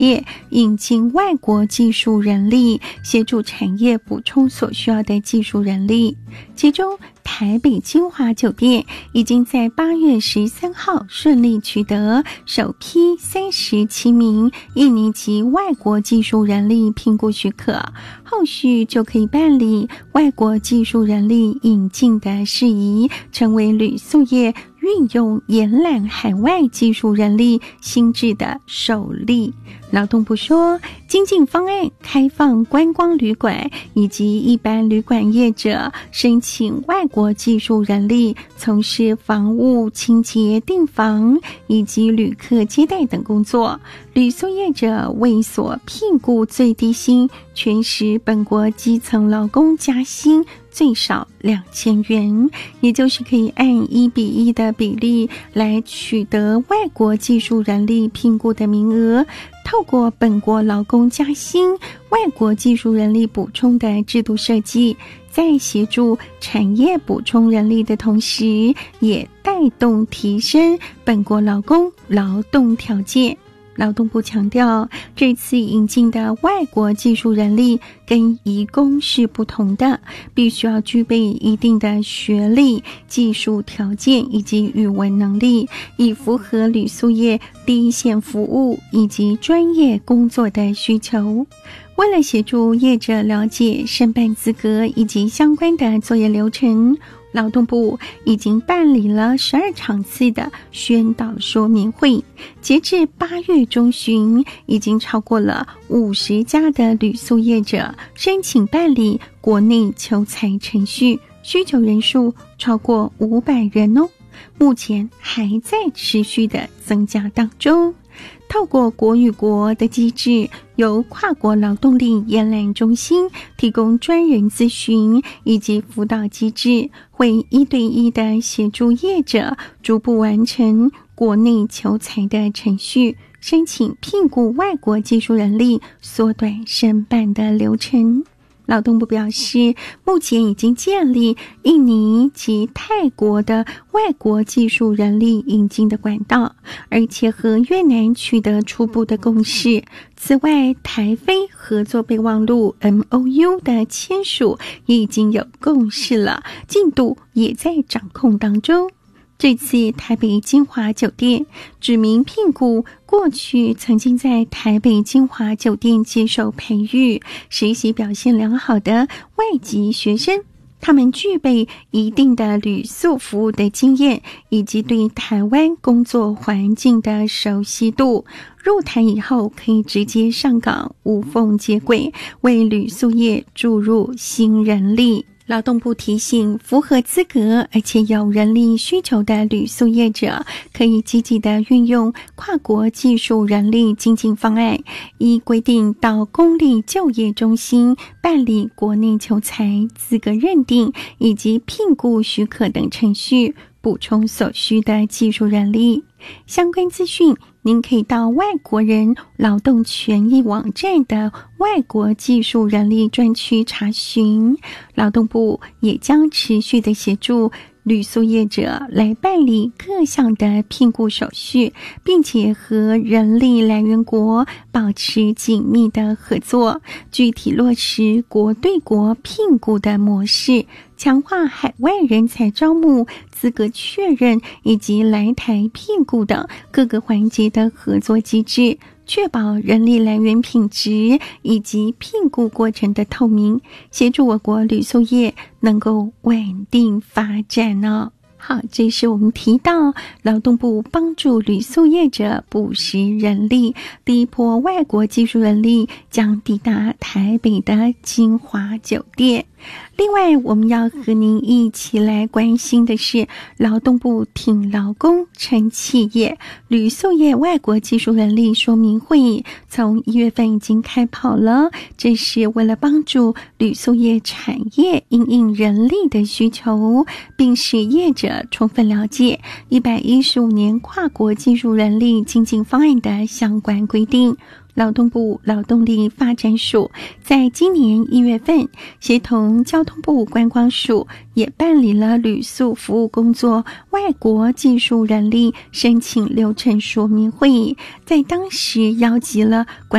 业引进外国技术人力，协助产业补充所需要的技术人力。其中台北金华酒店已经在8月13号顺利取得首批37名印尼籍外国技术人力聘雇许可，后续就可以办理外国技术人力引进的事宜，成为旅宿业运用延揽海外技术人力新制的首例。劳动部说，精进方案开放观光旅馆以及一般旅馆业者申请外国技术人力从事房屋清洁、订房以及旅客接待等工作。旅宿业者为所聘雇最低薪全时本国基层劳工加薪最少2000元，也就是可以按1:1的比例来取得外国技术人力聘雇的名额。透过本国劳工加薪、外国技术人力补充的制度设计，在协助产业补充人力的同时，也带动提升本国劳工劳动条件。劳动部强调，这次引进的外国技术人力跟移工是不同的，必须要具备一定的学历、技术条件以及语文能力，以符合旅宿业第一线服务以及专业工作的需求。为了协助业者了解申办资格以及相关的作业流程，劳动部已经办理了12场次的宣导说明会，截至8月中旬，已经超过了50家的旅宿业者申请办理国内求才程序，需求人数超过500人哦，目前还在持续的增加当中。透过国与国的机制，由跨国劳动力延揽中心提供专人咨询以及辅导机制，会1对1的协助业者逐步完成国内求才的程序，申请聘雇外国技术人力，缩短申办的流程。劳动部表示，目前已经建立印尼及泰国的外国技术人力引进的管道，而且和越南取得初步的共识。此外，台非合作备忘录 MOU 的签署也已经有共识了，进度也在掌控当中。这次台北金华酒店指名聘雇过去曾经在台北金华酒店接受培育、实习表现良好的外籍学生，他们具备一定的旅宿服务的经验，以及对台湾工作环境的熟悉度。入台以后可以直接上岗，无缝接轨，为旅宿业注入新人力。劳动部提醒，符合资格而且有人力需求的旅宿业者，可以积极的运用跨国技术人力精进方案，依规定到公立就业中心办理国内求才资格认定以及聘雇许可等程序，补充所需的技术人力。相关资讯您可以到外国人劳动权益网站的外国技术人力专区查询。劳动部也将持续的协助旅宿业者来办理各项的聘雇手续，并且和人力来源国保持紧密的合作，具体落实国对国聘雇的模式，强化海外人才招募、资格确认以及来台聘雇等各个环节的合作机制，确保人力来源品质以及聘雇过程的透明，协助我国旅宿业能够稳定发展呢。好，这是我们提到劳动部帮助旅宿业者补实人力，第一波外国技术人力将抵达台北的金华酒店。另外，我们要和您一起来关心的是，劳动部挺劳工撑企业，旅宿业外国技术人力说明会从1月份已经开跑了，这是为了帮助旅宿业产业因应人力的需求，并使业者充分了解115年跨国技术人力精进方案的相关规定。 劳动部劳动力发展署在今年1月份协同交通部观光署也办理了旅宿服务工作外国技术人力申请流程说明会，在当时邀集了